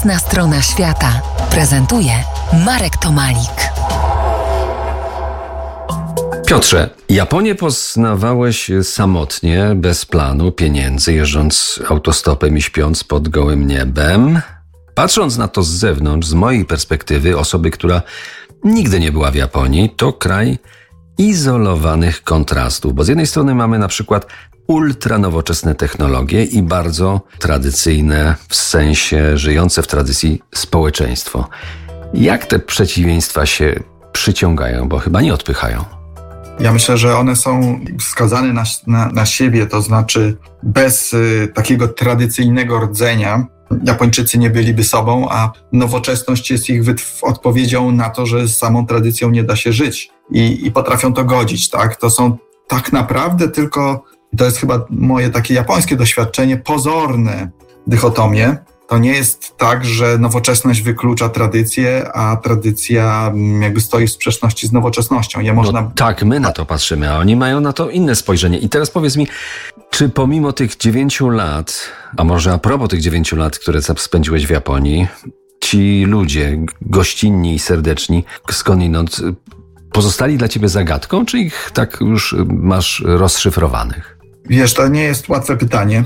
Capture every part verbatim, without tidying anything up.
Jasna strona świata prezentuje Marek Tomalik. Piotrze, Japonię poznawałeś samotnie, bez planu, pieniędzy, jeżdżąc autostopem i śpiąc pod gołym niebem. Patrząc na to z zewnątrz, z mojej perspektywy, osoby, która nigdy nie była w Japonii, to kraj izolowanych kontrastów, bo z jednej strony mamy na przykład ultra nowoczesne technologie i bardzo tradycyjne, w sensie żyjące w tradycji społeczeństwo. Jak te przeciwieństwa się przyciągają, bo chyba nie odpychają? Ja myślę, że one są skazane na, na, na siebie, to znaczy bez y, takiego tradycyjnego rdzenia Japończycy nie byliby sobą, a nowoczesność jest ich wytw- odpowiedzią na to, że z samą tradycją nie da się żyć i, i potrafią to godzić, tak? To są tak naprawdę tylko, to jest chyba moje takie japońskie doświadczenie, pozorne dychotomie. To nie jest tak, że nowoczesność wyklucza tradycję, a tradycja jakby stoi w sprzeczności z nowoczesnością. Je można... No tak, my na to patrzymy, a oni mają na to inne spojrzenie. I teraz powiedz mi, czy pomimo tych dziewięciu lat, a może a propos tych dziewięciu lat, które spędziłeś w Japonii, ci ludzie gościnni i serdeczni skądinąd pozostali dla ciebie zagadką, czy ich tak już masz rozszyfrowanych? Wiesz, to nie jest łatwe pytanie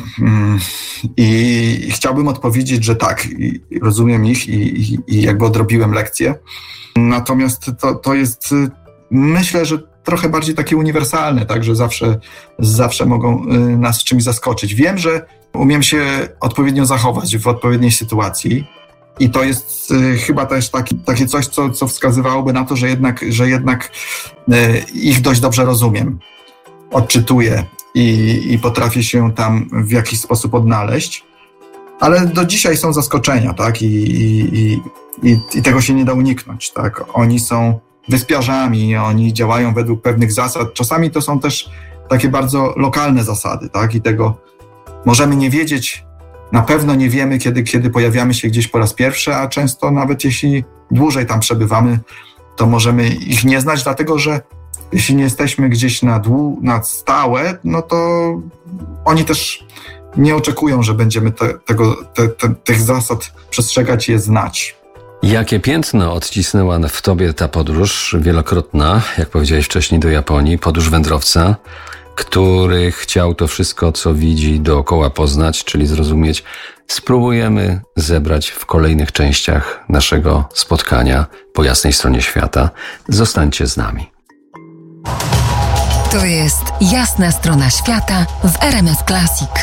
i chciałbym odpowiedzieć, że tak, rozumiem ich i, i, i jakby odrobiłem lekcję. Natomiast to, to jest, myślę, że trochę bardziej takie uniwersalne, tak, że zawsze, zawsze mogą nas czymś zaskoczyć. Wiem, że umiem się odpowiednio zachować w odpowiedniej sytuacji i to jest chyba też taki, takie coś, co, co wskazywałoby na to, że jednak, że jednak ich dość dobrze rozumiem, odczytuję. I, i potrafię się tam w jakiś sposób odnaleźć, ale do dzisiaj są zaskoczenia, tak? I, i, i, i tego się nie da uniknąć, tak? Oni są wyspiarzami, oni działają według pewnych zasad. Czasami to są też takie bardzo lokalne zasady, tak? I tego możemy nie wiedzieć, na pewno nie wiemy, kiedy, kiedy pojawiamy się gdzieś po raz pierwszy, a często nawet jeśli dłużej tam przebywamy, to możemy ich nie znać, dlatego że jeśli nie jesteśmy gdzieś na, dłu- na stałe, no to oni też nie oczekują, że będziemy te, tego, te, te, tych zasad przestrzegać i je znać. Jakie piętno odcisnęła w tobie ta podróż wielokrotna, jak powiedziałeś wcześniej, do Japonii, podróż wędrowca, który chciał to wszystko, co widzi dookoła poznać, czyli zrozumieć. Spróbujemy zebrać w kolejnych częściach naszego spotkania po jasnej stronie świata. Zostańcie z nami. To jest Jasna strona świata w R M F Classic.